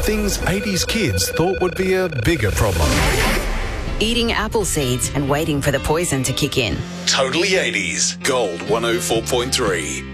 Things 80s kids thought would be a bigger problem. Eating apple seeds and waiting for the poison to kick in. Totally 80s. Gold 104.3.